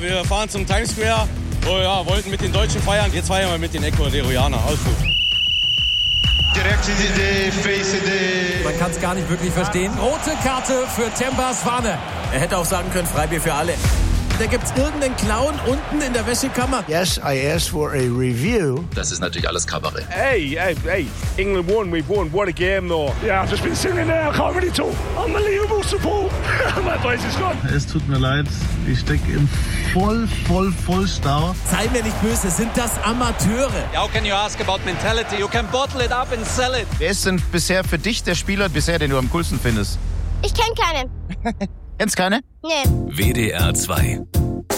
wir fahren zum Times Square. Oh ja, wollten mit den Deutschen feiern. Jetzt feiern wir mit den Ecuadorianern. Alles gut. Man kann es gar nicht wirklich verstehen. Rote Karte für Temba Swane. Er hätte auch sagen können, Freibier für alle. Da gibt's irgendeinen Clown unten in der Wäschekammer. Yes, I asked for a review. Das ist natürlich alles Kabarett. Hey, England won, we've won. What a game though. Yeah, I've just been singing there, I can't really talk. Unbelievable support. My voice is gone. Es tut mir leid, ich stecke im Vollstau. Sei mir nicht böse, sind das Amateure? How can you ask about mentality? You can bottle it up and sell it. Wer ist denn bisher für dich der Spieler, den du am coolsten findest? Ich kenne keinen. Kennst keine? Nee. WDR 2